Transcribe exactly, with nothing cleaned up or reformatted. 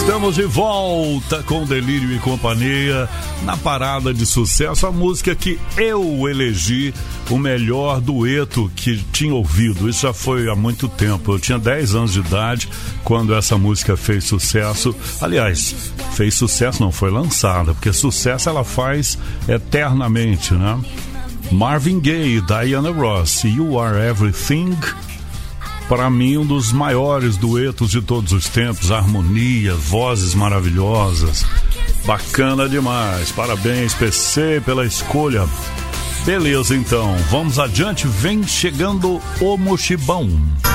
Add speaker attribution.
Speaker 1: Estamos de volta com Delírio e Companhia na parada de sucesso, a música que eu elegi o melhor dueto que tinha ouvido. Isso já foi há muito tempo. Eu tinha dez anos de idade quando essa música fez sucesso. Aliás, fez sucesso, não foi lançada, porque sucesso ela faz eternamente, né? Marvin Gaye e Diana Ross, You Are Everything. Para mim, um dos maiores duetos de todos os tempos. Harmonia, vozes maravilhosas. Bacana demais. Parabéns, P C, pela escolha. Beleza, então. Vamos adiante. Vem chegando o Mochibão.